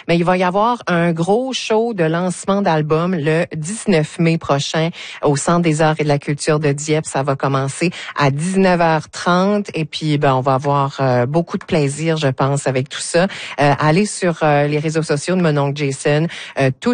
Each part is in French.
mais il va y avoir un gros show de lancement d'album le 19 mai prochain au Centre des arts et de la culture de Dieppe. Ça va commencer à 19h30 et puis on va avoir beaucoup de plaisir, je pense, avec tout ça. Allez sur les réseaux sociaux de mon oncle Jason. Tous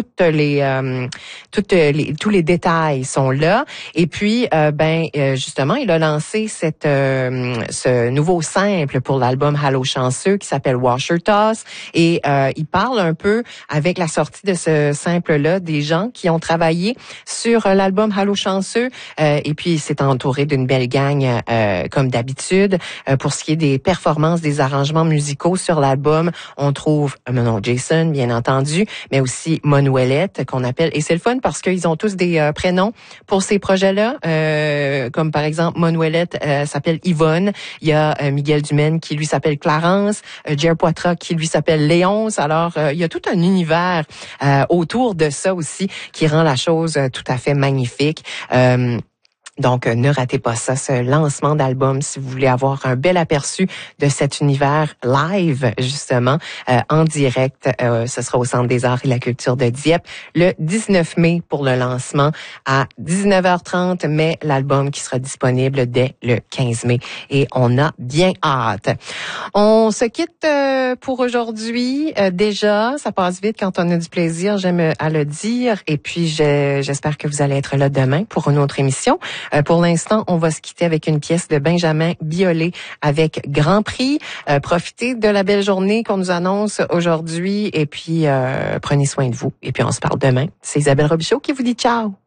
les détails sont là. Et puis, justement, il a lancé ce nouveau simple pour l'album Allô chanceux qui s'appelle Washer Toss. Et il parle un peu, avec la sortie de ce simple-là, des gens qui ont travaillé sur l'album Allô chanceux. Et puis, il s'est entouré d'une belle gang, comme d'habitude. Pour ce qui est des performances, des arrangements musicaux sur l'album, on trouve mon oncle Jason, bien entendu, mais aussi Manuelette, qu'on appelle. Et c'est le fun parce qu'ils ont tous des prénoms pour ces projets-là. Comme par exemple, Manuelette s'appelle Yvonne. Il y a Miguel Dumaine qui lui s'appelle Clarence. Jer Poitras qui lui s'appelle Léonce. Alors, il y a tout un univers autour de ça aussi qui rend la chose tout à fait magnifique. Donc, ne ratez pas ça, ce lancement d'album, si vous voulez avoir un bel aperçu de cet univers live, justement, en direct. Ce sera au Centre des arts et de la culture de Dieppe le 19 mai pour le lancement à 19h30, mais l'album qui sera disponible dès le 15 mai. Et on a bien hâte. On se quitte pour aujourd'hui. Déjà, ça passe vite quand on a du plaisir, j'aime à le dire. Et puis, j'espère que vous allez être là demain pour une autre émission. Pour l'instant, on va se quitter avec une pièce de Benjamin Biolay avec Grand Prix. Profitez de la belle journée qu'on nous annonce aujourd'hui et puis prenez soin de vous. Et puis on se parle demain. C'est Isabelle Robichaud qui vous dit ciao.